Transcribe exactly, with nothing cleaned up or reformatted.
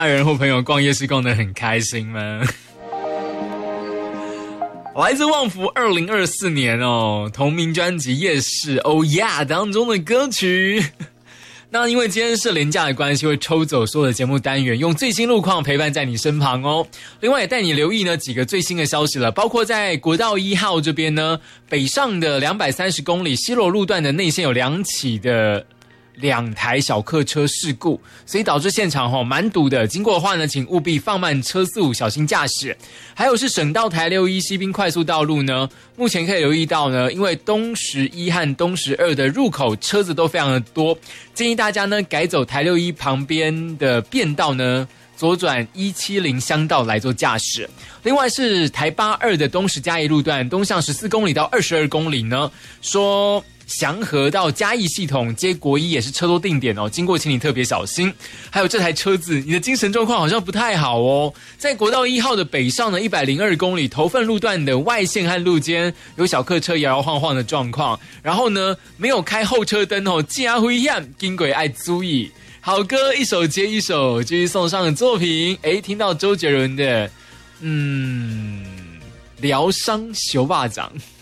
爱人或朋友逛夜市逛得很开心吗？来自旺福二零二四年哦同名专辑《夜市》Oh Yeah 当中的歌曲。那因为今天是连假的关系，会抽走所有的节目单元，用最新路况陪伴在你身旁哦。另外也带你留意呢几个最新的消息了，包括在国道一号这边呢，北上的两百三十公里西螺路段的内线有两起的两台小客车事故，所以导致现场齁蛮堵的。经过的话呢，请务必放慢车速，小心驾驶。还有是省道台六一西滨快速道路呢，目前可以留意到呢，因为东十一和东十二的入口车子都非常的多，建议大家呢改走台六一旁边的便道呢，左转一七零乡道来做驾驶。另外是台八二的东石嘉义路段，东向十四公里到二十二公里呢，说祥和到嘉义系统接国一也是车多定点哦，经过请你特别小心。还有这台车子，你的精神状况好像不太好哦。在国道一号的北上呢一百零二公里头份路段的外线和路肩有小客车摇摇晃晃的状况，然后呢没有开后车灯哦，加灰暗，经轨爱注意。好歌一首接一首，继续送上的作品，诶，听到周杰伦的嗯疗伤小巴掌。